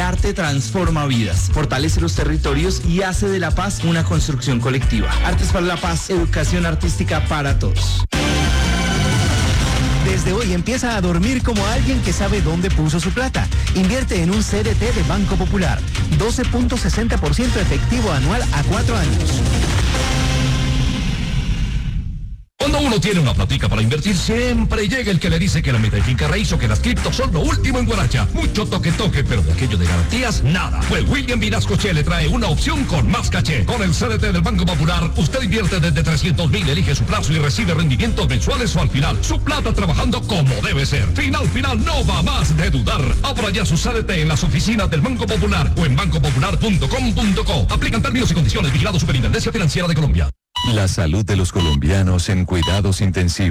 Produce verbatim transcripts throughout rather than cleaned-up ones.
El arte transforma vidas, fortalece los territorios y hace de la paz una construcción colectiva. Artes para la Paz, educación artística para todos. Desde hoy empieza a dormir como alguien que sabe dónde puso su plata. Invierte en un C D T de Banco Popular. doce punto sesenta por ciento efectivo anual a cuatro años. Cuando uno tiene una platica para invertir, siempre llega el que le dice que la meta de finca raíz o que las criptos son lo último en Guaracha. Mucho toque toque, pero de aquello de garantías, nada. Pues William Vinascoche le trae una opción con más caché. Con el C D T del Banco Popular, usted invierte desde trescientos mil, elige su plazo y recibe rendimientos mensuales o al final. Su plata trabajando como debe ser. Final, final, no va más de dudar. Abra ya su C D T en las oficinas del Banco Popular o en banco popular punto com punto co. Aplican términos y condiciones. Vigilado Superintendencia Financiera de Colombia. La salud de los colombianos en cuidados intensivos.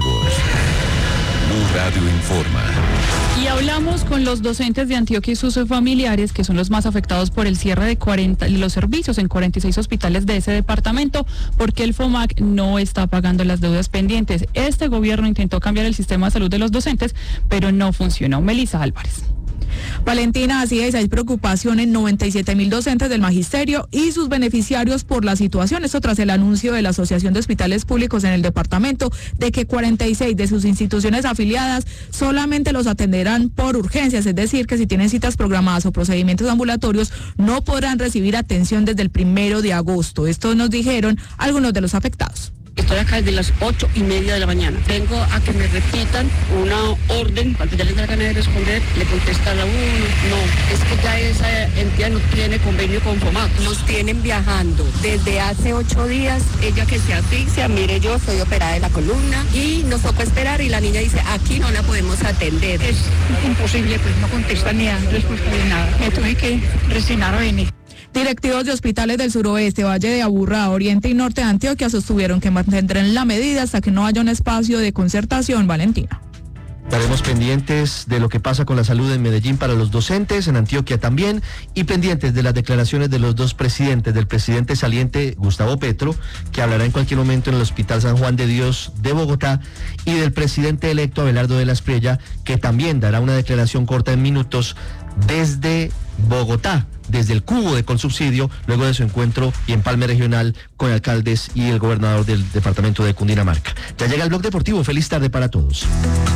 Blue Radio informa. Y hablamos con los docentes de Antioquia y sus familiares, que son los más afectados por el cierre de cuarenta, los servicios en cuarenta y seis hospitales de ese departamento, porque el FOMAC no está pagando las deudas pendientes. Este gobierno intentó cambiar el sistema de salud de los docentes, pero no funcionó. Melissa Álvarez. Valentina, así es, hay preocupación en noventa y siete mil docentes del magisterio y sus beneficiarios por la situación. Esto tras el anuncio de la Asociación de Hospitales Públicos en el departamento de que cuarenta y seis de sus instituciones afiliadas solamente los atenderán por urgencias, es decir, que si tienen citas programadas o procedimientos ambulatorios no podrán recibir atención desde el primero de agosto. Esto nos dijeron algunos de los afectados. Estoy acá desde las ocho y media de la mañana. Vengo a que me repitan una orden. Cuando ya les da la gana de responder, le contestan a uno. No, es que ya esa entidad no tiene convenio con FOMAC. Nos tienen viajando desde hace ocho días. Ella que se asfixia, mire, yo soy operada de la columna y nos tocó esperar y la niña dice, aquí no la podemos atender. Es imposible, pues no contestan ni dan respuesta de nada. Me tuve que resignar a venir. Directivos de hospitales del suroeste, Valle de Aburrá, Oriente y Norte de Antioquia sostuvieron que mantendrán la medida hasta que no haya un espacio de concertación. Valentina. Estaremos pendientes de lo que pasa con la salud en Medellín para los docentes, en Antioquia también, y pendientes de las declaraciones de los dos presidentes, del presidente saliente Gustavo Petro, que hablará en cualquier momento en el Hospital San Juan de Dios de Bogotá, y del presidente electo Abelardo de la Espriella, que también dará una declaración corta en minutos desde Bogotá, desde el cubo de Colsubsidio, luego de su encuentro y empalme regional con alcaldes y el gobernador del departamento de Cundinamarca. Ya llega el Blog Deportivo, feliz tarde para todos.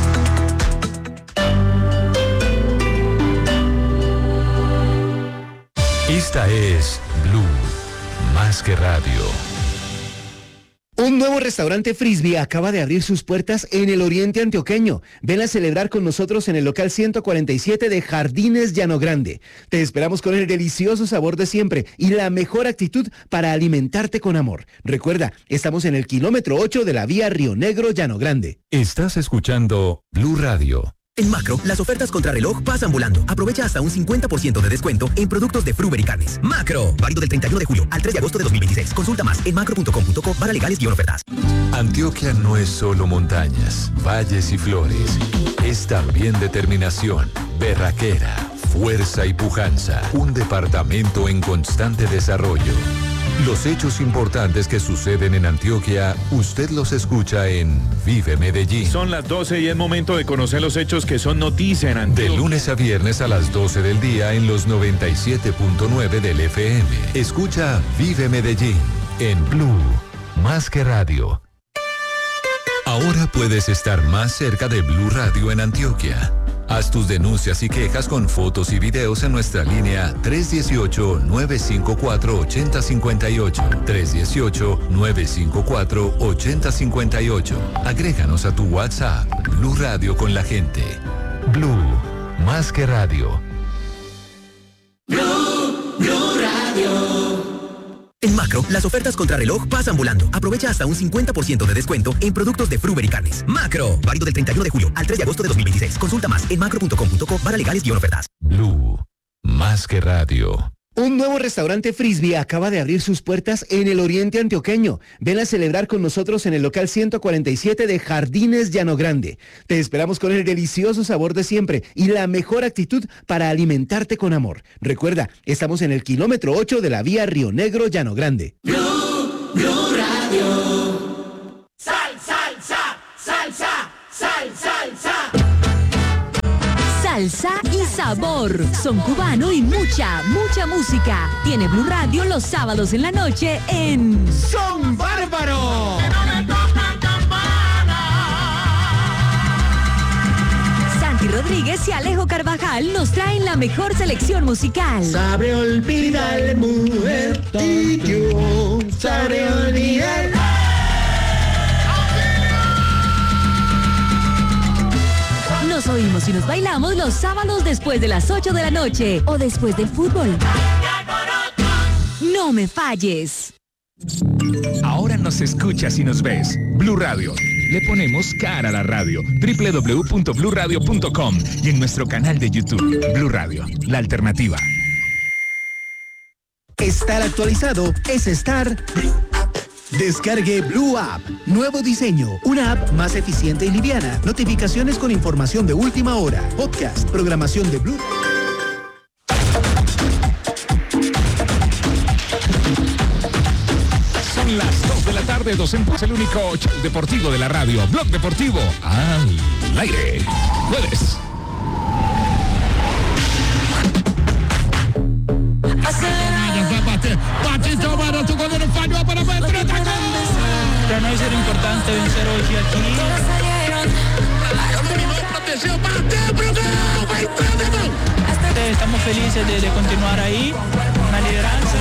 Esta es Blue, más que radio. Un nuevo restaurante Frisbee acaba de abrir sus puertas en el oriente antioqueño. Ven a celebrar con nosotros en el local ciento cuarenta y siete de Jardines Llano Grande. Te esperamos con el delicioso sabor de siempre y la mejor actitud para alimentarte con amor. Recuerda, estamos en el kilómetro ocho de la vía Río Negro Llano Grande. Estás escuchando Blue Radio. En Macro, las ofertas contrarreloj pasan volando. Aprovecha hasta un cincuenta por ciento de descuento en productos de Fruver y carnes. Macro, válido del treinta y uno de julio al tres de agosto de dos mil veintiséis. Consulta más en macro punto com punto co barra legales y ofertas. Antioquia no es solo montañas, valles y flores. Es también determinación, berraquera, fuerza y pujanza. Un departamento en constante desarrollo. Los hechos importantes que suceden en Antioquia, usted los escucha en Vive Medellín. Son las doce y es momento de conocer los hechos que son noticia en Antioquia. De lunes a viernes a las doce del día en los noventa y siete punto nueve del F M. Escucha Vive Medellín en Blue, más que radio. Ahora puedes estar más cerca de Blue Radio en Antioquia. Haz tus denuncias y quejas con fotos y videos en nuestra línea tres uno ocho, nueve cinco cuatro, ocho cero cinco ocho. tres uno ocho, nueve cinco cuatro, ocho cero cinco ocho. Agréganos a tu WhatsApp. Blue Radio con la gente. Blue, más que radio. Blue, Blue Radio. En Macro, las ofertas contrarreloj pasan volando. Aprovecha hasta un cincuenta por ciento de descuento en productos de Fruver y carnes. Macro, válido del treinta y uno de julio al tres de agosto de dos mil veintiséis. Consulta más en macro punto com punto co barra legales y ofertas. Blue, más que radio. Un nuevo restaurante Frisbee acaba de abrir sus puertas en el oriente antioqueño. Ven a celebrar con nosotros en el local ciento cuarenta y siete de Jardines Llano Grande. Te esperamos con el delicioso sabor de siempre y la mejor actitud para alimentarte con amor. Recuerda, estamos en el kilómetro ocho de la vía Río Negro Llano Grande. Blue, Blue Radio. Sal, salsa, salsa, sal, salsa. salsa y sabor. Son cubano y mucha, mucha música. Tiene Blue Radio los sábados en la noche en Son Bárbaro. Santi Rodríguez y Alejo Carvajal nos traen la mejor selección musical. Sabe olvidar, mujer, y yo sabré olvidar. Nos oímos y nos bailamos los sábados después de las ocho de la noche o después del fútbol. No me falles. Ahora nos escuchas y nos ves. Blue Radio. Le ponemos cara a la radio. doble u doble u doble u punto blue radio punto com y en nuestro canal de YouTube. Blue Radio, la alternativa. Estar actualizado es estar... Descargue Blue App. Nuevo diseño. Una app más eficiente y liviana. Notificaciones con información de última hora. Podcast. Programación de Blue. Son las dos de la tarde, dos en punto, el único show deportivo de la radio. Blog Deportivo al aire. Jueves. Batista para tu goleiro falhou para Pedro. Para nós era importante vencer hoje aqui. Estamos felices de, de continuar ahí, na liderança.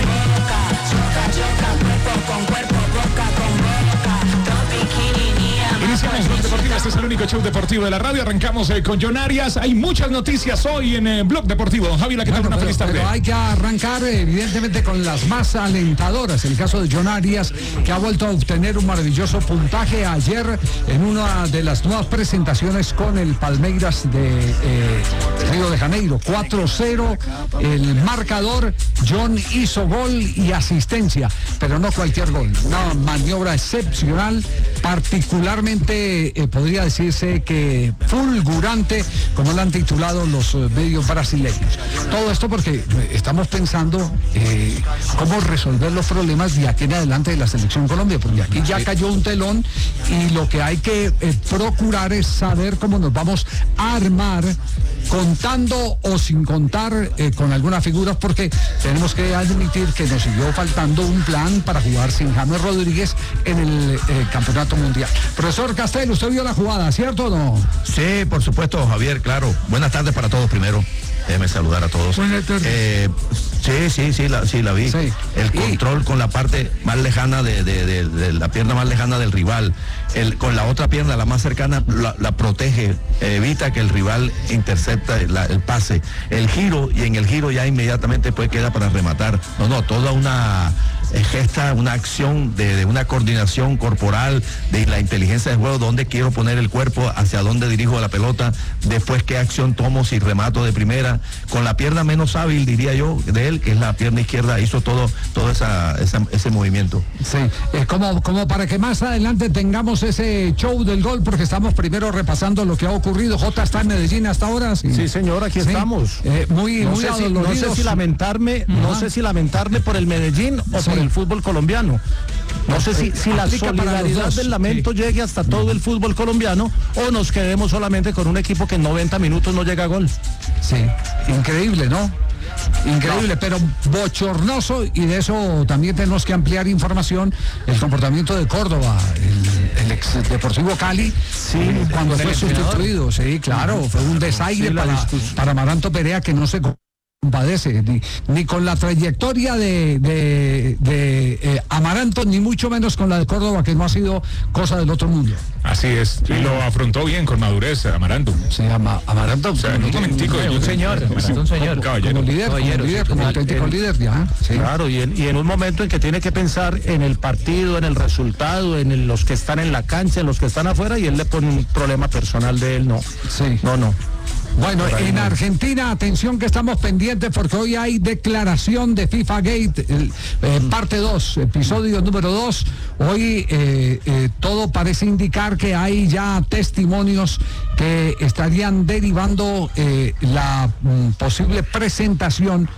Iniciamos Blog Deportivo, este es el único show deportivo de la radio. Arrancamos eh, con John Arias. Hay muchas noticias hoy en eh, Blog Deportivo. Don Javi, la que bueno, tal, una feliz tarde. Pero hay que arrancar evidentemente con las más alentadoras. El caso de John Arias, que ha vuelto a obtener un maravilloso puntaje ayer en una de las nuevas presentaciones con el Palmeiras de eh, Río de Janeiro. cuatro cero el marcador. John hizo gol y asistencia, pero no cualquier gol. Una maniobra excepcional, particularmente Eh, podría decirse que fulgurante, como lo han titulado los eh, medios brasileños. Todo esto porque estamos pensando eh, cómo resolver los problemas de aquí en adelante de la selección Colombia, porque aquí ya cayó un telón y lo que hay que eh, procurar es saber cómo nos vamos a armar, contando o sin contar eh, con algunas figuras, porque tenemos que admitir que nos siguió faltando un plan para jugar sin James Rodríguez en el eh, campeonato mundial. Profesor Castel, usted vio la jugada, ¿cierto o no? Sí, por supuesto, Javier, claro. Buenas tardes para todos primero. Déjeme saludar a todos. Buenas tardes. Eh, sí, sí, sí, la, sí, la vi. Sí. El control con la parte más lejana de, de, de, de la pierna más lejana del rival. El, con la otra pierna, la más cercana, la, la protege, evita que el rival intercepta la, el pase. El giro, y en el giro ya inmediatamente pues queda para rematar. No, no, toda una gesta, una acción de, de una coordinación corporal, de la inteligencia del juego, dónde quiero poner el cuerpo, hacia dónde dirijo la pelota, después qué acción tomo, si remato de primera, con la pierna menos hábil, diría yo, de él, que es la pierna izquierda, hizo todo, todo esa, esa, ese movimiento. Sí, eh, como, como para que más adelante tengamos ese show del gol, porque estamos primero repasando lo que ha ocurrido. Jota está en Medellín hasta ahora. Sí, sí señor, aquí sí. estamos. Eh, muy, no muy sé si, no sé si lamentarme, uh-huh. no sé si lamentarme por el Medellín o sí. por el fútbol colombiano. No sé si, si la solidaridad del lamento sí. llegue hasta todo el fútbol colombiano o nos quedemos solamente con un equipo que en noventa minutos no llega a gol. Sí, increíble, ¿no? Increíble, no. pero bochornoso, y de eso también tenemos que ampliar información, el comportamiento de Córdoba, el, el ex Deportivo Cali, sí, cuando fue sustituido, sí, claro, fue un desaire sí, para, para Amaranto Perea, que no se compadece ni, ni con la trayectoria de, de, de eh, Amaranto, ni mucho menos con la de Córdoba, que no ha sido cosa del otro mundo. Así es, y lo afrontó bien con madurez Amaranto. Se llama Amaranto. O sea, en un momentico, un, un señor, Amaranto, un señor. Caballero. Como líder, como líder, como auténtico líder, ya. Sí. Claro, y en, y en un momento en que tiene que pensar en el partido, en el resultado, en el, los que están en la cancha, en los que están afuera, y él le pone un problema personal de él, no. Sí. No, no. Bueno, en Argentina, atención que estamos pendientes porque hoy hay declaración de FIFA Gate, el, eh, parte dos, episodio número dos. Hoy eh, eh, todo parece indicar que hay ya testimonios que estarían derivando eh, la mm, posible presentación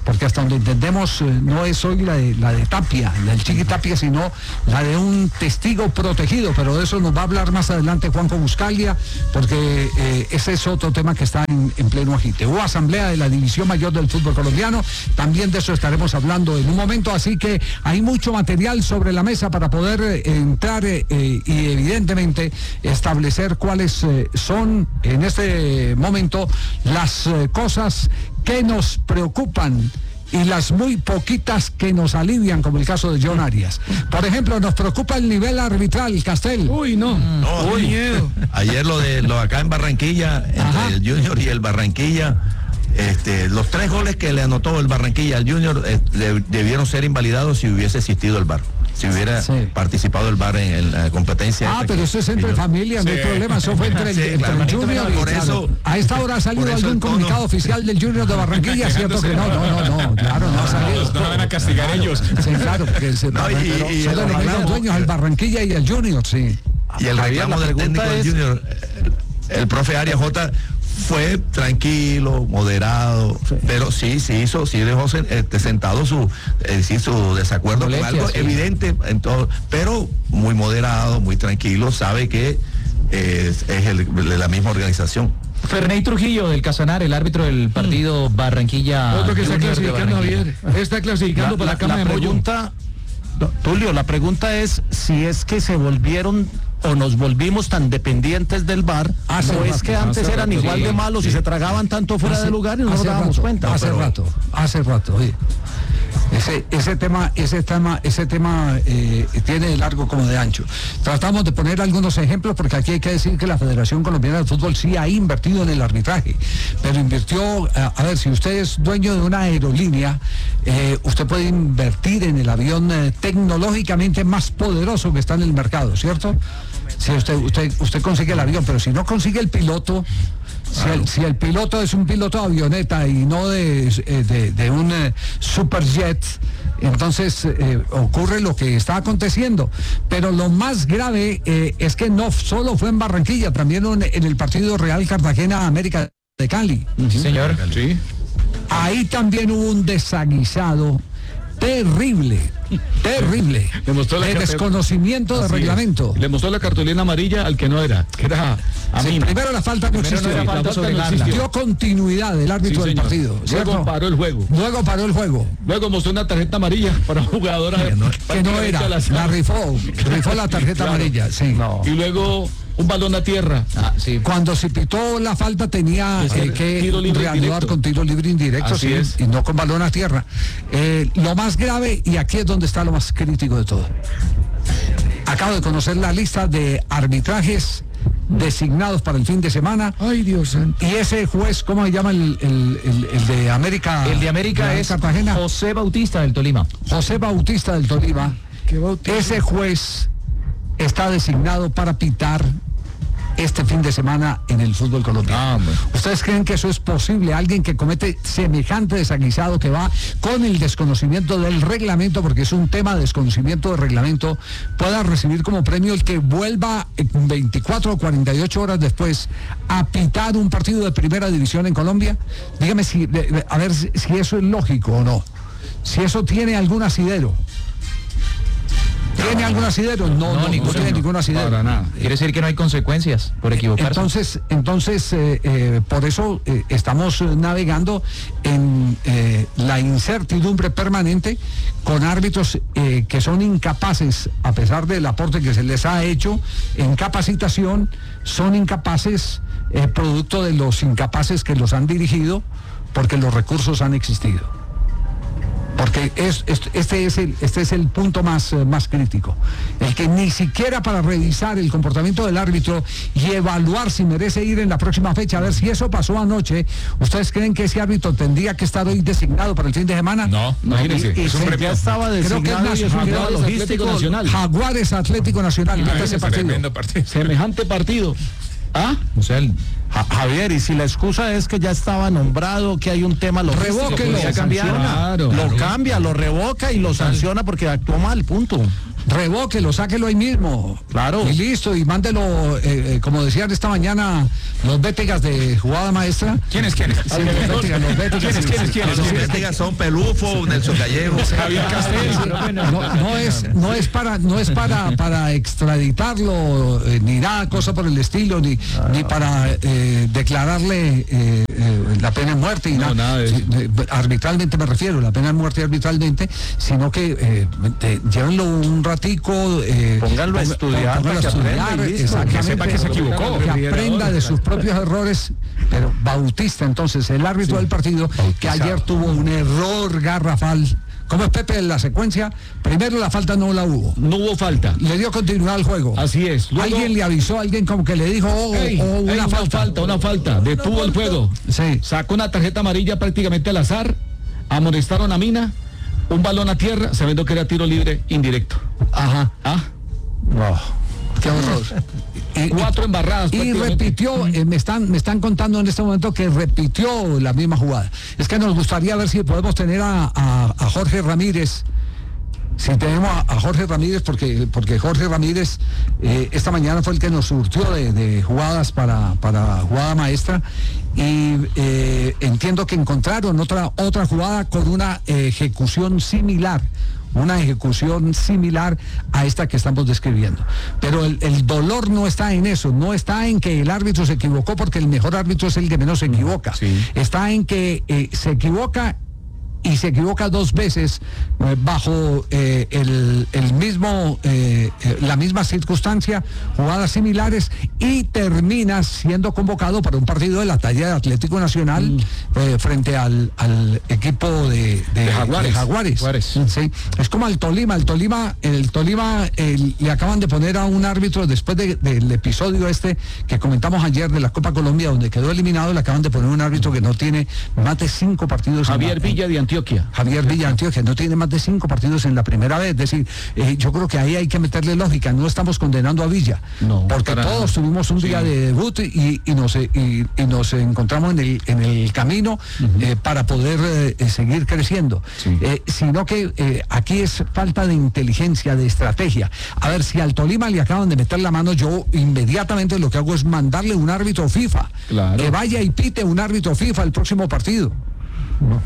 porque hasta donde entendemos eh, no es hoy la de, la de Tapia, la del Chiqui Tapia, sino la de un testigo protegido, pero de eso nos va a hablar más adelante Juanjo Buscalia, porque eh, ese es otro tema que está en, en pleno agite. Hubo asamblea de la División Mayor del Fútbol Colombiano, también de eso estaremos hablando en un momento, así que hay mucho material sobre la mesa para poder eh, entrar eh, eh, y evidentemente establecer cuáles eh, son en este momento las eh, cosas que nos preocupan y las muy poquitas que nos alivian, como el caso de John Arias. Por ejemplo, nos preocupa el nivel arbitral, Castel. Uy, no. no Uy, miedo. Ayer lo de lo acá en Barranquilla, entre Ajá. el Junior y el Barranquilla, este, los tres goles que le anotó el Barranquilla al Junior eh, de, debieron ser invalidados si hubiese existido el V A R. Si hubiera sí. participado el V A R en, en la competencia. Ah, pero eso es entre familias, sí. no hay problema, eso fue entre, sí, entre claro, el Junior y por eso, a esta hora ha salido algún comunicado oficial del Junior de Barranquilla, ¿cierto que no? No, no, no, claro, no ha salido. No van a castigar claro, ellos. Sí, claro, porque se no, y, y, son los mismos dueños, el Barranquilla y el Junior, sí. Y el reclamo del técnico del Junior, el profe Arias J fue tranquilo, moderado, sí. pero sí, sí hizo, sí dejó este, sentado su, eh, sí, su desacuerdo con algo sí. evidente en todo, pero muy moderado, muy tranquilo, sabe que eh, es el, la misma organización. Ferney Trujillo del Casanar, el árbitro del partido mm. Barranquilla. Otro que está clasificando, Javier. Está clasificando la, para la, la cama la de pregunta, no, Tulio, la pregunta es si es que se volvieron o nos volvimos tan dependientes del V A R, hace no rato, es que antes eran rato, igual sí, de malos sí. y se tragaban tanto fuera hace, de lugar y no nos dábamos cuenta. Hace pero... rato, hace rato, oye. Ese, ese tema, ese tema, ese tema eh, tiene de largo como de ancho. Tratamos de poner algunos ejemplos porque aquí hay que decir que la Federación Colombiana de Fútbol sí ha invertido en el arbitraje, pero invirtió, a, a ver, si usted es dueño de una aerolínea, eh, usted puede invertir en el avión eh, tecnológicamente más poderoso que está en el mercado, ¿cierto? Si usted, usted, usted consigue el avión, pero si no consigue el piloto, si el, si el piloto es un piloto de avioneta y no de, de, de un eh, superjet, entonces eh, ocurre lo que está aconteciendo. Pero lo más grave eh, es que no solo fue en Barranquilla, también en, en el partido Real Cartagena América de Cali. Sí, señor. Sí. Ahí también hubo un desaguisado terrible, terrible, le mostró la de desconocimiento de reglamento. Es. Le mostró la cartulina amarilla al que no era, que era a sí, mí. Primero la falta no existió, no falta sobre no existió. Dio continuidad el árbitro sí, del partido. ¿Cierto? Luego paró el juego. Luego paró el juego. Luego mostró una tarjeta amarilla para jugadora que no, que no era, la, la rifó, rifó la tarjeta claro. amarilla, sí. No. Y luego un balón a tierra. Ah, sí. Cuando se pitó la falta tenía eh, que reanudar con tiro libre indirecto, Así sí, es. y no con balón a tierra. Eh, lo más grave, y aquí es donde está lo más crítico de todo. Acabo de conocer la lista de arbitrajes designados para el fin de semana. Ay, Dios santo. Y ese juez, ¿cómo se llama el, el, el, el de América? El de América es Cartagena. José Bautista del Tolima. José Bautista del Tolima. Ese juez está designado para pitar este fin de semana en el fútbol colombiano. Ah, bueno. ¿Ustedes creen que eso es posible? Alguien que comete semejante desaguisado, que va con el desconocimiento del reglamento, porque es un tema de desconocimiento del reglamento, pueda recibir como premio el que vuelva veinticuatro o cuarenta y ocho horas después a pitar un partido de primera división en Colombia? Dígame si, a ver si eso es lógico o no. Si eso tiene algún asidero. ¿Tiene algún asidero? No, no, no, ninguno, no tiene no, ningún asidero. Para nada. Quiere decir que no hay consecuencias por equivocarse. Entonces, entonces eh, eh, por eso eh, estamos navegando en eh, la incertidumbre permanente con árbitros eh, que son incapaces, a pesar del aporte que se les ha hecho en capacitación, son incapaces, eh, producto de los incapaces que los han dirigido, porque los recursos han existido. Porque es, es, este, es el, este es el punto más, eh, más crítico. El que ni siquiera para revisar el comportamiento del árbitro y evaluar si merece ir en la próxima fecha, a ver si eso pasó anoche, ¿ustedes creen que ese árbitro tendría que estar hoy designado para el fin de semana? No, imagínense. Y, y se, ya estaba designado, creo que es, es un tema logístico nacional. Jaguares Atlético Nacional. Ah, ese partido. partido. Semejante partido. ¿Ah? O sea, el... Javier, y si la excusa es que ya estaba nombrado, que hay un tema logístico, revóquelo, lo, claro, lo claro. cambia, lo revoca y lo sanciona porque actuó mal, punto. Revóquelo, sáquelo ahí mismo. Claro. Y listo, y mándelo, eh, eh, como decían esta mañana los bétegas de jugada maestra. ¿Quiénes, quiénes? Sí, los bétegas, los bétegas. ¿Quiénes, quiénes, quiénes? Los bétegas son Pelufo, Nelson Gallego. Javier Castel. No, no es, no es para, no es para, para extraditarlo, eh, ni nada, cosa por el estilo, ni, ah, ni para eh, declararle eh, eh, la pena de muerte y no, nada. nada de eso. Eh, arbitralmente me refiero, la pena de muerte arbitralmente, sino que eh, eh, llévenlo un ratico, eh, pónganlo a estudiar, pónganlo a estudiar, que sepa que se equivocó, que aprenda de sus propios errores. Pero Bautista, entonces, el árbitro sí. del partido, Bautizado. Que ayer tuvo un error garrafal. ¿Cómo es, Pepe, en la secuencia? Primero la falta no la hubo. No hubo falta. Le dio continuidad al juego. Así es. Luego, alguien le avisó, alguien como que le dijo, oh, ey, oh, una, ey, falta. una falta. Una falta, detuvo el juego. Sí. Sacó una tarjeta amarilla prácticamente al azar, amonestaron a Mina, un balón a tierra, sabiendo que era tiro libre indirecto. Ajá. ¿Ah? No. Qué horror. Y, cuatro embarradas. Y repitió, eh, me están me están contando en este momento que repitió la misma jugada. Es que nos gustaría ver si podemos tener a, a, a Jorge Ramírez. Si tenemos a, a Jorge Ramírez, porque porque Jorge Ramírez eh, esta mañana fue el que nos surtió de, de jugadas para, para jugada maestra, y eh, entiendo que encontraron otra, otra jugada con una eh, ejecución similar. Una ejecución similar a esta que estamos describiendo. Pero el, el dolor no está en eso, no está en que el árbitro se equivocó, porque el mejor árbitro es el que menos se equivoca. Sí. Está en que eh, se equivoca y se equivoca dos veces eh, bajo eh, el, el mismo eh, eh, la misma circunstancia, jugadas similares, y termina siendo convocado para un partido de la talla de Atlético Nacional mm. eh, frente al, al equipo de, de, de Jaguares, de Jaguares. Jaguares. Sí. Es como al Tolima, el Tolima, el Tolima el, le acaban de poner a un árbitro después de, del episodio este que comentamos ayer de la Copa Colombia, donde quedó eliminado, le acaban de poner un árbitro que no tiene más de cinco partidos. Javier Villa de Antioquia. Javier Villa Antioquia no tiene más de cinco partidos en la primera vez. Es decir, eh, yo creo que ahí hay que meterle lógica. No estamos condenando a Villa, no, porque todos tuvimos un día sí. de debut y, y, nos, y, y nos encontramos en el, en el camino uh-huh. eh, para poder eh, seguir creciendo. Sí. Eh, sino que eh, aquí es falta de inteligencia, de estrategia. A ver, si al Tolima le acaban de meter la mano, yo inmediatamente lo que hago es mandarle un árbitro FIFA. Claro. Que vaya y pite un árbitro FIFA el próximo partido. No.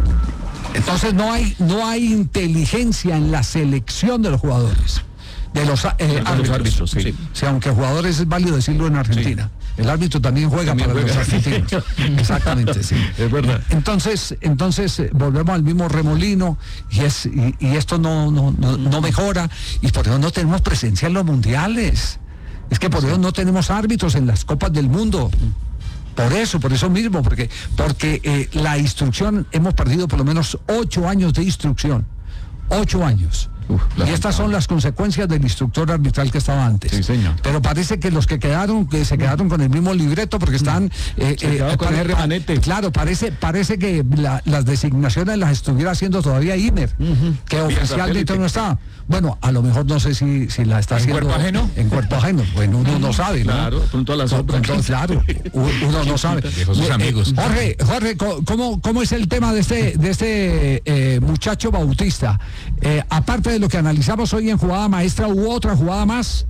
Entonces no hay no hay inteligencia en la selección de los jugadores, de los, eh, de árbitros, los árbitros, sí. Sí. O sea, aunque jugadores es válido decirlo en Argentina. Sí. El árbitro también juega también para juega. Los argentinos. Exactamente, sí. Es verdad. Entonces, entonces eh, volvemos al mismo remolino, y es y, y esto no no, no no mejora, y por eso no tenemos presencia en los mundiales. Es que por eso no tenemos árbitros en las Copas del Mundo. Por eso, por eso mismo, porque, porque eh, la instrucción, hemos perdido por lo menos ocho años de instrucción. Ocho años. Uf, y estas son las consecuencias del instructor arbitral que estaba antes. Sí, señor. Pero parece que los que quedaron, que se quedaron con el mismo libreto, porque están eh, eh, con pare, el remanente. Claro, parece, parece que la, las designaciones las estuviera haciendo todavía Imer, uh-huh. que oficialmente no está. Bueno, a lo mejor no sé si, si la está ¿En haciendo. ¿En cuerpo ajeno? En cuerpo ajeno. Bueno, uno no sabe, ¿no? Claro, punto a las otras. Entonces, claro, uno no sabe. Sus amigos. Jorge, Jorge, ¿cómo, cómo es el tema de este, de este eh, muchacho Bautista? Eh, aparte de lo que analizamos hoy en jugada maestra, ¿hubo otra jugada más?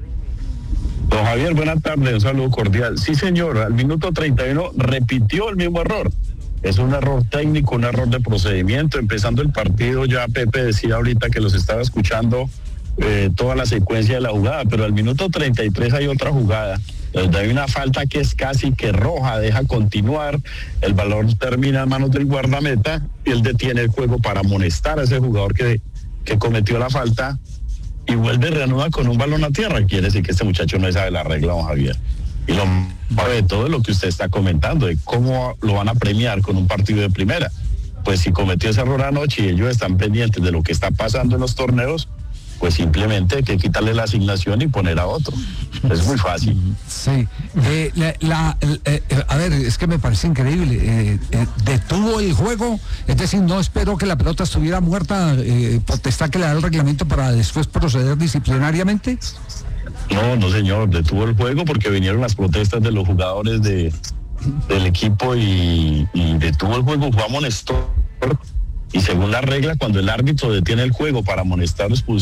Don Javier, buenas tardes, un saludo cordial. Sí, señor, al minuto treinta y uno repitió el mismo error. Es un error técnico, un error de procedimiento. Empezando el partido, ya Pepe decía ahorita que los estaba escuchando eh, toda la secuencia de la jugada, pero al minuto treinta y tres hay otra jugada, donde hay una falta que es casi que roja, deja continuar, el balón termina en manos del guardameta y él detiene el juego para amonestar a ese jugador que, que cometió la falta, y vuelve reanuda con un balón a tierra. Quiere decir que este muchacho no sabe la regla, don Javier. Y lo de todo lo que usted está comentando, de cómo lo van a premiar con un partido de primera. Pues si cometió ese error anoche y ellos están pendientes de lo que está pasando en los torneos, pues simplemente hay que quitarle la asignación y poner a otro. Es muy fácil. Sí. Eh, la, la, eh, a ver, es que me parece increíble. Eh, eh, detuvo el juego, es decir, no esperó que la pelota estuviera muerta, eh, potestad que le da el reglamento para después proceder disciplinariamente. No, no señor, detuvo el juego porque vinieron las protestas de los jugadores de, del equipo y, y detuvo el juego, fue amonestó, y según la regla, cuando el árbitro detiene el juego para amonestar o expulsar,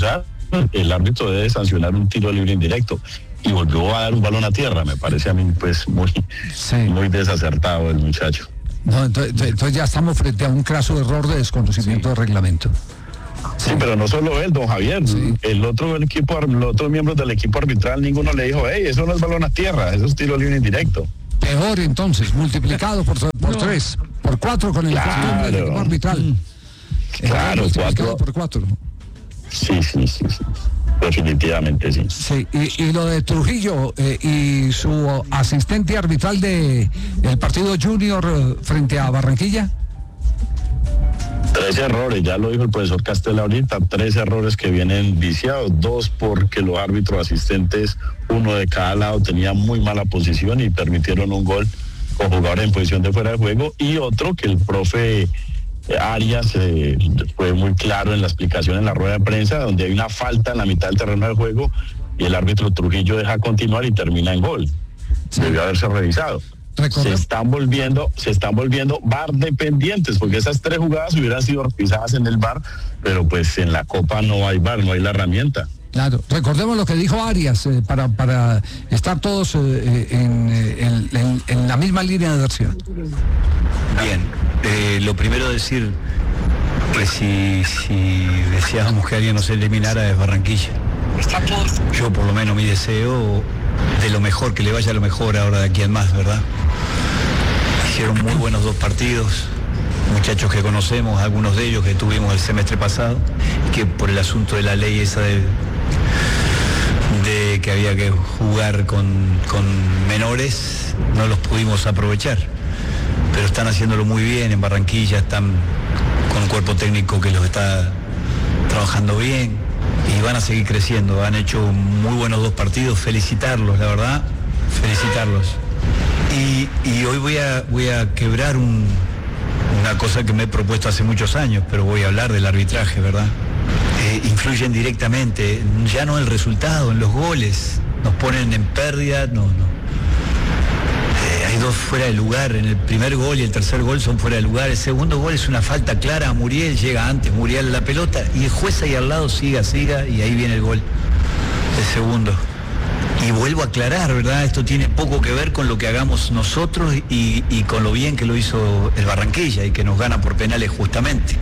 el árbitro debe sancionar un tiro libre indirecto. Y volvió a dar un balón a tierra, me parece a mí pues muy, sí. muy desacertado el muchacho. No, entonces, entonces ya estamos frente a un craso error de desconocimiento sí. de reglamento. Sí, pero no solo él, don Javier, sí. el otro el equipo, los otros miembros del equipo arbitral, ninguno le dijo, hey, eso no es balón a tierra, eso es tiro libre indirecto. Peor entonces, multiplicado por, por no. tres, por cuatro con el claro. del equipo arbitral. Claro, cuatro. por cuatro. Sí, sí, sí, sí. Definitivamente sí. Sí, y, y lo de Trujillo eh, y su asistente arbitral de el partido Junior eh, frente a Barranquilla. Tres errores, ya lo dijo el profesor Castela ahorita, tres errores que vienen viciados, dos porque los árbitros asistentes, uno de cada lado, tenían muy mala posición y permitieron un gol con jugadores en posición de fuera de juego, y otro que el profe Arias eh, fue muy claro en la explicación en la rueda de prensa, donde hay una falta en la mitad del terreno de juego y el árbitro Trujillo deja continuar y termina en gol. Sí. Debió haberse revisado. Recorre. Se están volviendo, se están volviendo V A R dependientes, porque esas tres jugadas hubieran sido revisadas en el V A R, pero pues en la Copa no hay V A R, no hay la herramienta. Claro, recordemos lo que dijo Arias, eh, para, para estar todos eh, en, en, en, en la misma línea de acción. Bien, eh, lo primero decir que si, si deseábamos que alguien nos eliminara es Barranquilla. Yo por lo menos mi deseo de lo mejor, que le vaya lo mejor ahora de aquí en más, ¿verdad? Hicieron muy buenos dos partidos, muchachos que conocemos, algunos de ellos que tuvimos el semestre pasado, que por el asunto de la ley esa de, de que había que jugar con, con menores, no los pudimos aprovechar. Pero están haciéndolo muy bien en Barranquilla, están con un cuerpo técnico que los está trabajando bien y van a seguir creciendo. Han hecho muy buenos dos partidos, felicitarlos, la verdad, felicitarlos. Y, y hoy voy a, voy a quebrar un, una cosa que me he propuesto hace muchos años, pero voy a hablar del arbitraje, ¿verdad? Eh, influyen directamente, ya no en el resultado, en los goles, nos ponen en pérdida, no, no. Hay dos fuera de lugar, en el primer gol y el tercer gol son fuera de lugar, el segundo gol es una falta clara a Muriel, llega antes Muriel a la pelota y el juez ahí al lado siga, siga y ahí viene el gol, el segundo. Y vuelvo a aclarar, ¿verdad? Esto tiene poco que ver con lo que hagamos nosotros y, y con lo bien que lo hizo el Barranquilla y que nos gana por penales justamente.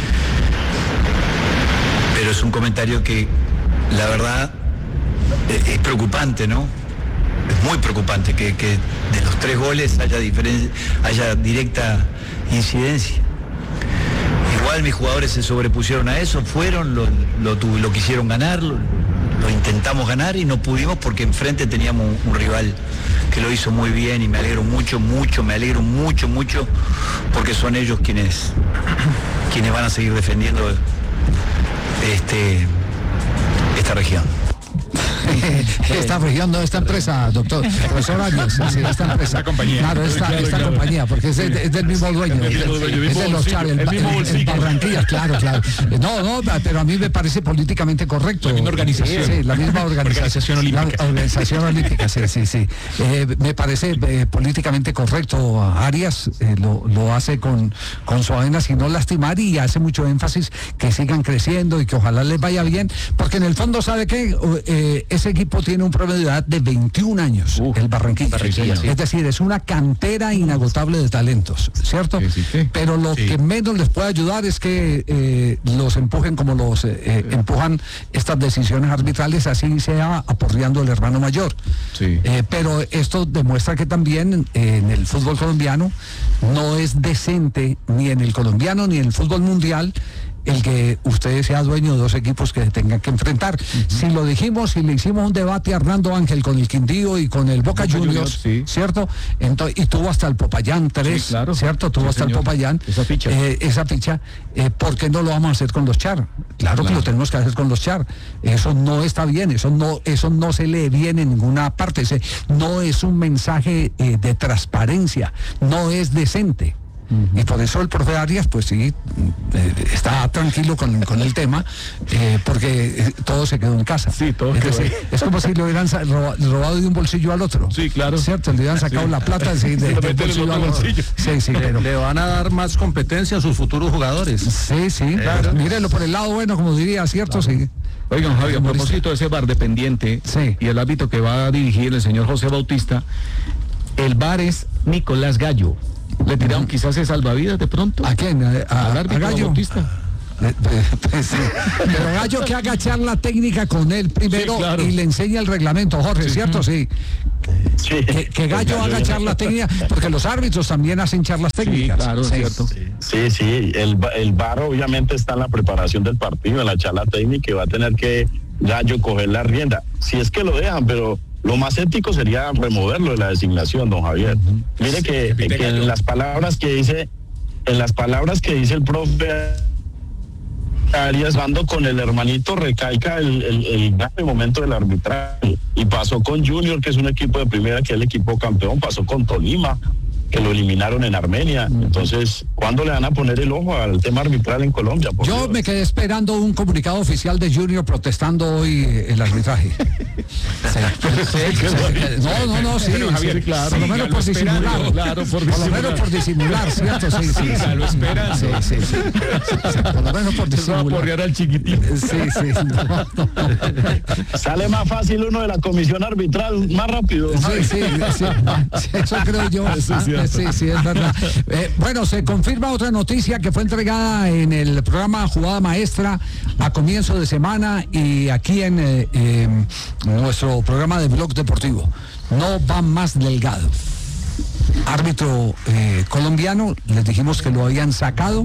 Pero es un comentario que, la verdad, es preocupante, ¿no? Es muy preocupante que, que de los tres goles haya, diferen- haya directa incidencia. Igual mis jugadores se sobrepusieron a eso, fueron, lo, lo, tu- lo quisieron ganar, lo, lo intentamos ganar y no pudimos porque enfrente teníamos un, un rival que lo hizo muy bien y me alegro mucho, mucho, me alegro mucho, mucho porque son ellos quienes, quienes van a seguir defendiendo este, esta región. Esta región, no, esta empresa, doctor, profesor Arias, sí, esta empresa. Esta compañía. Claro, esta, claro, esta claro. compañía, porque es, de, es del mismo dueño, es, mismo dueño, es de los Chávez, el, el, el, el Barranquilla, claro, claro. No, no, pero a mí me parece políticamente correcto. La misma organización. Sí, la misma organización. Organización olímpica. La organización olímpica, sí, sí, sí. Eh, me parece eh, políticamente correcto. Arias eh, lo, lo hace con, con su avena, sin no lastimar, y hace mucho énfasis que sigan creciendo y que ojalá les vaya bien, porque en el fondo, ¿sabe qué? Eh, ese equipo tiene un promedio de edad de veintiún años, uh, el Barranquilla. Barranquilla sí. Es decir, es una cantera inagotable de talentos, ¿cierto? Sí, sí, sí. Pero lo sí. que menos les puede ayudar es que eh, los empujen como los eh, empujan estas decisiones arbitrales, así sea aporreando el hermano mayor. Sí. Eh, pero esto demuestra que también eh, en el fútbol colombiano no es decente, ni en el colombiano ni en el fútbol mundial, el que usted sea dueño de dos equipos que se tengan que enfrentar. Uh-huh. Si lo dijimos, si le hicimos un debate a Hernando Ángel con el Quindío y con el Boca, Boca Juniors, Juniors sí. ¿cierto? Entonces, y tuvo hasta el Popayán tres, sí, claro. ¿cierto? Tuvo sí, hasta señor. el Popayán. Esa ficha. Eh, esa ficha. Eh, ¿Por qué no lo vamos a hacer con los Char? Claro, claro que lo tenemos que hacer con los Char. Eso no está bien, eso no, eso no se lee bien en ninguna parte. Ese no es un mensaje eh, de transparencia, no es decente. Uh-huh. Y por eso el profe Arias, pues sí, eh, está tranquilo con, con el tema, eh, porque eh, todo se quedó en casa. Sí, todo es, quedó decir, es como si lo hubieran sa- roba- robado de un bolsillo al otro. Sí, claro. ¿Cierto? Le hubieran sacado Sí. la plata sí, de, de, de un bolsillo al otro. Sí, sí, le, pero... le van a dar más competencia a sus futuros jugadores. Sí, sí, claro. Pues, mírelo por el lado bueno, como diría, ¿cierto? Claro. Sí. Oigan, Javier, a propósito de ese bar dependiente sí. y el árbitro que va a dirigir el señor José Bautista, el bar es Nicolás Gallo. ¿Le tiraron uh-huh. quizás ese salvavidas de pronto? ¿A quién? ¿A, a, ¿Al árbitro a Gallo? Bautista? Pues sí. Pero Gallo que haga charla técnica con él primero sí, claro. y le enseña el reglamento, Jorge, sí. ¿cierto? Sí. Sí. Que, que Gallo Gallo haga charla técnica, porque los árbitros también hacen charlas técnicas. Sí, claro, sí. cierto. Sí, sí, el, el V A R obviamente está en la preparación del partido, en la charla técnica, y va a tener que Gallo coger la rienda, si es que lo dejan, pero lo más ético sería removerlo de la designación, don Javier. Uh-huh. Mire que, que en las palabras que dice, en las palabras que dice el profe Arias, ando con el hermanito, recalca el, el, el grave momento del arbitraje. Y pasó con Junior, que es un equipo de primera, que es el equipo campeón, pasó con Tolima, que lo eliminaron en Armenia. Entonces, ¿cuándo le van a poner el ojo al tema arbitral en Colombia? Por Yo Dios? me quedé esperando un comunicado oficial de Junior protestando hoy el arbitraje. Sí. Sí, sí. No, no, no, sí. Javier, sí, claro, por lo menos por disimular. Claro, por, por lo menos por disimular, ¿cierto? Sí, sí. sí, lo esperan. Sí, sí, sí. Por lo menos por disimular. Se va a porrear al chiquitín. Sí, sí. No, no. Sale más fácil uno de la comisión arbitral, más rápido. Sí, sí, sí. Eso creo yo. Eso sí. Sí, sí, es verdad. Eh, bueno, se confirma otra noticia que fue entregada en el programa Jugada Maestra a comienzo de semana y aquí en eh, eh, nuestro programa de Blog Deportivo. No va más Delgado. Árbitro eh, colombiano, les dijimos que lo habían sacado,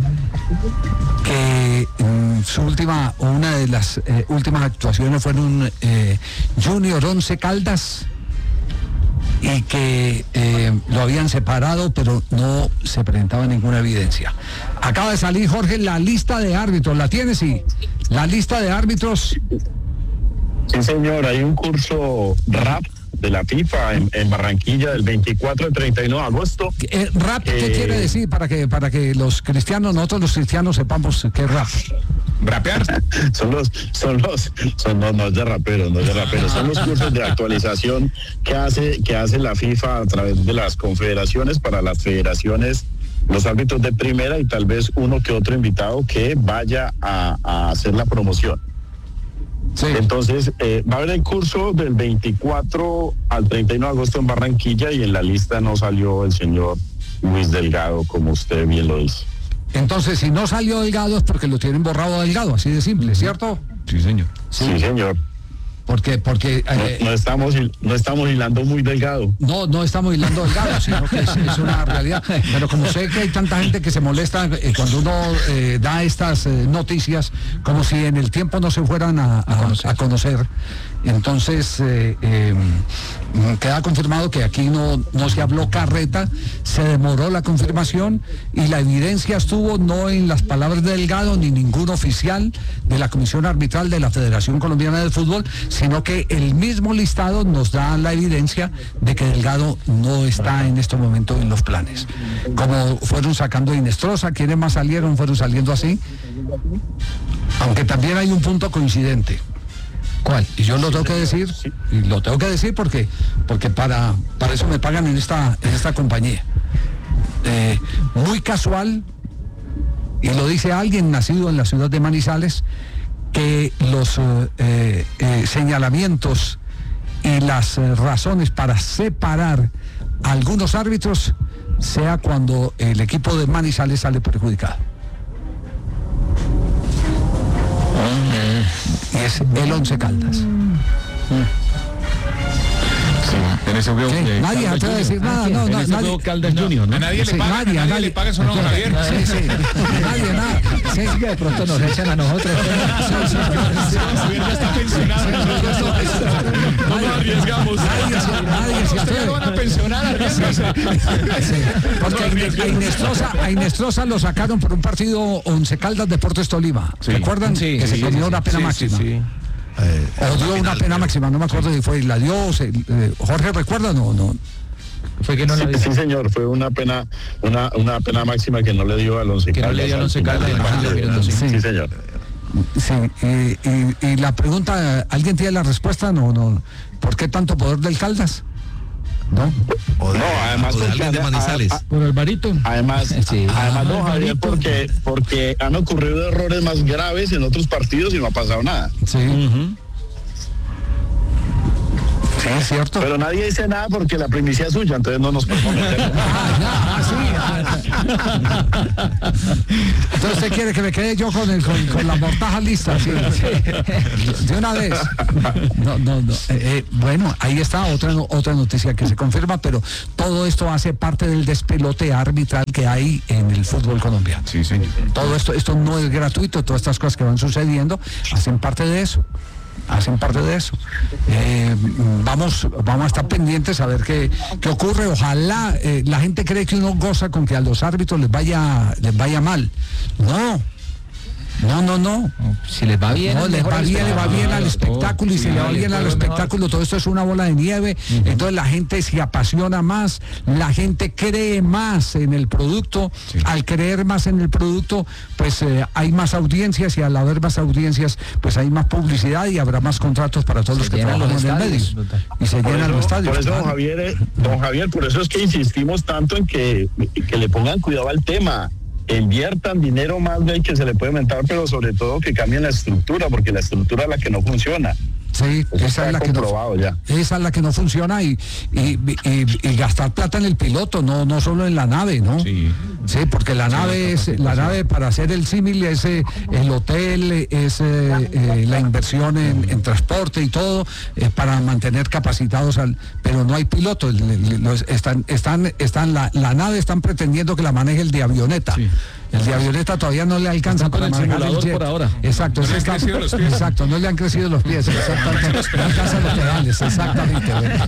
que mm, su última, o una de las eh, últimas actuaciones fueron eh, Junior Once Caldas, y que eh, lo habían separado, pero no se presentaba ninguna evidencia. Acaba de salir, Jorge, la lista de árbitros. ¿La tienes? Sí. La lista de árbitros. Sí, señor, hay un curso rap de la FIFA en, en Barranquilla del veinticuatro al treinta y nueve de agosto. Eh, ¿Rap qué eh, quiere decir? Para que, para que los cristianos, nosotros los cristianos sepamos qué es rap. ¿Rapear? son los, son los, son no, no es de raperos, no es de raperos, son los cursos de actualización que hace, que hace la FIFA a través de las confederaciones para las federaciones, los árbitros de primera y tal vez uno que otro invitado que vaya a, a hacer la promoción. Sí. Entonces, eh, va a haber el curso del veinticuatro al treinta y nueve de agosto en Barranquilla y en la lista no salió el señor Luis Delgado, como usted bien lo dice. Entonces, si no salió Delgado es porque lo tienen borrado Delgado, así de simple, ¿cierto? Sí, señor. Sí, sí señor. Porque, porque eh, no, no estamos no estamos hilando muy delgado. No, no estamos hilando delgado, sino que es, es una realidad. Pero como sé que hay tanta gente que se molesta eh, cuando uno eh, da estas eh, noticias, como si en el tiempo no se fueran a, a, a conocer. Entonces eh, eh, queda confirmado que aquí no, no se habló carreta, se demoró la confirmación y la evidencia estuvo no en las palabras de Delgado ni ningún oficial de la Comisión Arbitral de la Federación Colombiana de Fútbol, sino que el mismo listado nos da la evidencia de que Delgado no está en este momento en los planes. Como fueron sacando a Inestrosa, quienes más salieron, fueron saliendo así, aunque también hay un punto coincidente. ¿Cuál? Y yo lo tengo que decir, y lo tengo que decir porque, porque para, para eso me pagan en esta, en esta compañía. Eh, muy casual, y lo dice alguien nacido en la ciudad de Manizales, que los eh, eh, señalamientos y las eh, razones para separar a algunos árbitros sea cuando el equipo de Manizales sale perjudicado. Y es el Once Caldas. Sí, en ese juego, sí, eh, nadie Caldas atreve a decir nada, no, en no, ese nadie. juego Caldas Junior, ¿no? A nadie Sí, le paga, nadie, a nadie, nadie le paga eso, ¿no, Javier? Sí, sí, nadie, nada. Sí. Que de pronto nos echan a nosotros. Javier ya está pensionado. No nos arriesgamos. Nadie, nadie se atreve. Ustedes lo van a pensionar, arriesgarse. Porque a Inestrosa, a Inestrosa lo sacaron por un partido Once Caldas Deportes Tolima. Sí. ¿Recuerdan? Sí, que sí, se comió sí, la pena sí, máxima. sí, sí. Eh, o dio una pena máxima, no me acuerdo si fue, la dio, se, eh, Jorge, ¿recuerda? No, no. Fue que no sí, la dio. Sí, señor, fue una pena, una, una pena máxima que no le dio al Once Que Caldas. no le dio al Once Caldas. Sí, sí, sí, señor. Sí, y, y, y la pregunta, ¿alguien tiene la respuesta? No, no. ¿Por qué tanto poder del Caldas? No, o de, no, además o de alguien de Manizales. A, a, por Alvarito. Además, sí. además don Javier, porque, porque han ocurrido errores más graves en otros partidos y no ha pasado nada. Sí. Uh-huh. Sí, es cierto. Pero nadie dice nada porque la primicia es suya, entonces no nos podemos meter. ah, sí. Entonces usted quiere que me quede yo con, el, con, con la mortaja lista, ¿sí? Sí. De una vez. No, no, no. Eh, eh, bueno, ahí está otra, otra noticia que se confirma, pero todo esto hace parte del despelote arbitral que hay en el fútbol colombiano. Sí, sí. Todo esto, esto no es gratuito, todas estas cosas que van sucediendo hacen parte de eso. hacen parte de eso. Eh, vamos, vamos a estar pendientes a ver qué, qué ocurre. Ojalá, eh, la gente cree que uno goza con que a los árbitros les vaya, les vaya mal. No. No, no, no. Si les va bien, no, les va bien, les va bien al espectáculo y si le va bien al espectáculo, todo esto es una bola de nieve. Uh-huh. Entonces la gente se apasiona más, la gente cree más en el producto. Sí. Al creer más en el producto, pues eh, hay más audiencias y al haber más audiencias, pues hay más publicidad y habrá más contratos para todos se los que trabajan en el medio. Y se llenan los estadios. Por eso, don Javier, eh, don Javier, por eso es que insistimos tanto en que, que le pongan cuidado al tema. Inviertan dinero más del que se le puede aumentar, pero sobre todo que cambien la estructura, porque la estructura es la que no funciona. Sí, Eso esa es la que no, ya. esa es la que no funciona y, y, y, y gastar plata en el piloto, no no solo en la nave, ¿no? Sí, sí porque la sí, nave es la nave para hacer el símil es eh, el hotel, es eh, eh, la inversión en, en transporte y todo eh, para mantener capacitados al, pero no hay piloto, los, están están están la, la nave están pretendiendo que la maneje el de avioneta. Sí. El de avioneta todavía no le alcanza para manejar el jet. Por ahora. Exacto, no está, exacto, no le han crecido los pies, exactamente. No alcanzan los pedales, exactamente.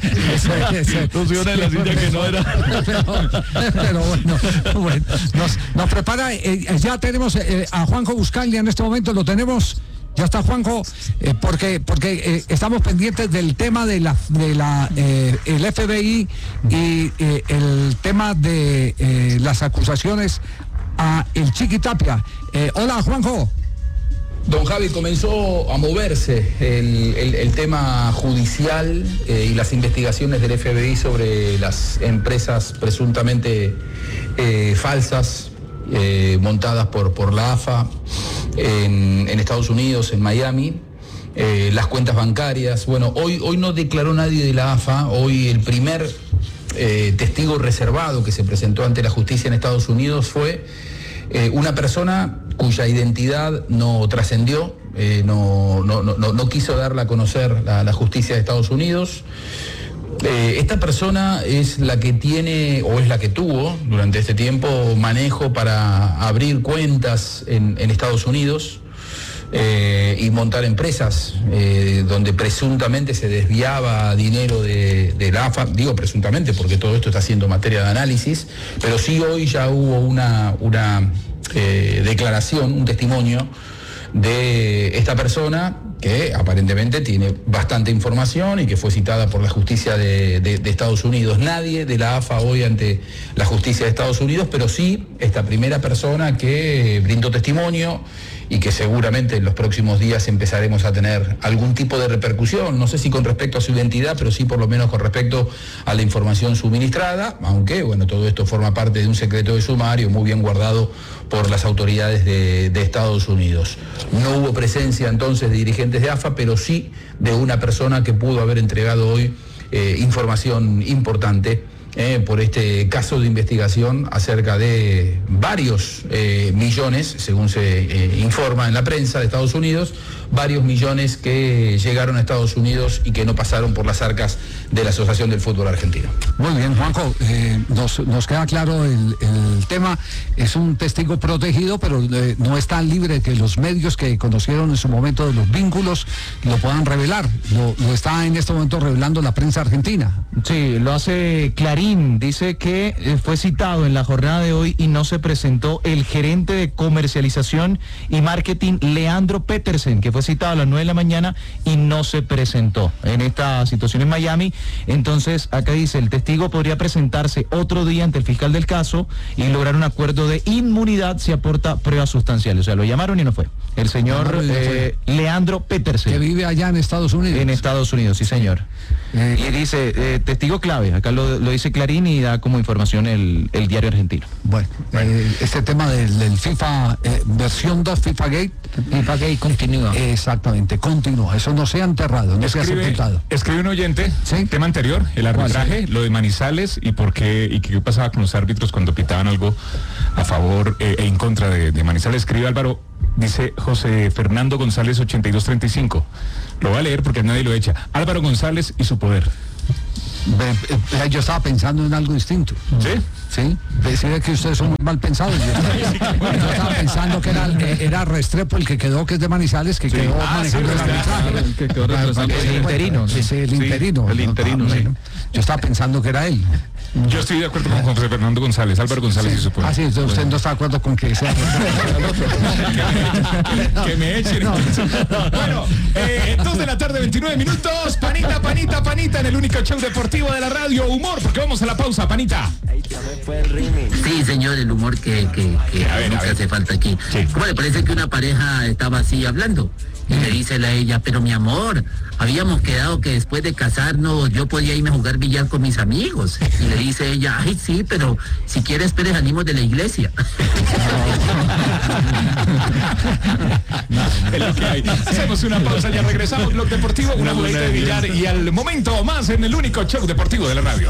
Ese, ese, Funciona en la silla que no era. Pero, pero bueno, bueno, nos, nos prepara, eh, ya tenemos eh, a Juanjo Buscaglia en este momento, lo tenemos. Ya está Juanjo, eh, porque porque eh, estamos pendientes del tema de la de la eh, el F B I y eh, el tema de eh, las acusaciones a el Chiqui Tapia. Eh, hola, Juanjo. Don Javi, comenzó a moverse el, el, el tema judicial eh, y las investigaciones del F B I sobre las empresas presuntamente eh, falsas eh, montadas por, por la A F A en, en Estados Unidos, en Miami. Eh, las cuentas bancarias. Bueno, hoy, hoy no declaró nadie de la A F A. Hoy el primer eh, testigo reservado que se presentó ante la justicia en Estados Unidos fue Eh, una persona cuya identidad no trascendió, eh, no, no, no, no quiso darla a conocer la, la justicia de Estados Unidos. Eh, esta persona es la que tiene, o es la que tuvo durante este tiempo, manejo para abrir cuentas en, en Estados Unidos eh, y montar empresas eh, donde presuntamente se desviaba dinero de, de la A F A. Digo presuntamente porque todo esto está siendo materia de análisis, pero sí hoy ya hubo una, una eh, declaración, un testimonio de esta persona que aparentemente tiene bastante información y que fue citada por la justicia de, de, de Estados Unidos. Nadie de la A F A hoy ante la justicia de Estados Unidos, pero sí esta primera persona que brindó testimonio y que seguramente en los próximos días empezaremos a tener algún tipo de repercusión, no sé si con respecto a su identidad, pero sí por lo menos con respecto a la información suministrada, aunque bueno, todo esto forma parte de un secreto de sumario muy bien guardado por las autoridades de, de Estados Unidos. No hubo presencia entonces de dirigentes de A F A, pero sí de una persona que pudo haber entregado hoy eh, información importante Eh, por este caso de investigación acerca de varios eh, millones, según se eh, informa en la prensa de Estados Unidos, varios millones que llegaron a Estados Unidos y que no pasaron por las arcas de la Asociación del Fútbol Argentino. Muy bien, Juanjo, eh, nos, nos queda claro el, el tema, es un testigo protegido, pero eh, no es tan libre que los medios que conocieron en su momento de los vínculos lo puedan revelar, lo, lo está en este momento revelando la prensa argentina. Sí, lo hace clarísimo Clarín dice que eh, fue citado en la jornada de hoy y no se presentó el gerente de comercialización y marketing Leandro Petersen, que fue citado a las nueve de la mañana y no se presentó en esta situación en Miami. Entonces, acá dice, el testigo podría presentarse otro día ante el fiscal del caso y lograr un acuerdo de inmunidad si aporta pruebas sustanciales. O sea, lo llamaron y no fue. El señor eh, Leandro Petersen. Que vive allá en Estados Unidos. En Estados Unidos, sí señor. Eh, y dice, eh, testigo clave, acá lo, lo dice Clarín y da como información el, el diario argentino. Bueno, eh, este tema del, del FIFA, eh, versión dos, FIFA Gate. FIFA Gate continúa. Exactamente, continúa. Eso no se ha enterrado, no escribe, se ha sepultado. Escribe un oyente, ¿sí? Tema anterior, el arbitraje, sí, lo de Manizales y por qué, y qué pasaba con los árbitros cuando pitaban algo a favor eh, e en contra de, de Manizales. Escribe Álvaro, dice José Fernando González ochenta y dos treinta y cinco. Lo voy a leer porque nadie lo echa. Álvaro González y su poder. Yo estaba pensando en algo distinto. ¿Sí? Sí, decía que ustedes son muy mal pensados. Yo, yo estaba pensando que era, era Restrepo el que quedó, que es de Manizales, que sí. quedó ah, manejando sí, el arbitraje. El, que quedó el, el interino. Sí, sí, el interino. Sí, el interino, no, sí. Yo estaba pensando que era él. Yo estoy de acuerdo con José Fernando González, Álvaro González sí. y su poder. Ah, sí, usted bueno. no está de acuerdo con que sea. Que me echen. No. Bueno, eh, dos de la tarde, veintinueve minutos. Panita, panita, panita en el único show deportivo de la radio. Humor, porque vamos a la pausa, panita. Sí, señor, el humor que, que, que a ver, a ver. hace falta aquí. Sí. ¿Cómo le parece que una pareja estaba así hablando? Y le dice a ella, pero mi amor, habíamos quedado que después de casarnos yo podía irme a jugar billar con mis amigos. Y le dice ella, ay sí, pero si quieres Pérez salimos de la iglesia. Es lo que hay. Hacemos una pausa, ya regresamos, Blog Deportivo, una jugadita de billar y al momento más en el único show deportivo de la radio.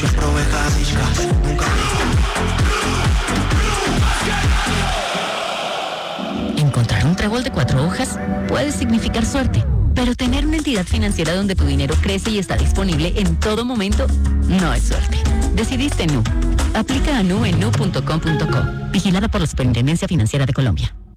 Encontrar un trébol de cuatro hojas puede significar suerte, pero tener una entidad financiera donde tu dinero crece y está disponible en todo momento no es suerte. Decidiste Nu. Aplica a Nu en nu punto com punto co. Vigilada por la Superintendencia Financiera de Colombia.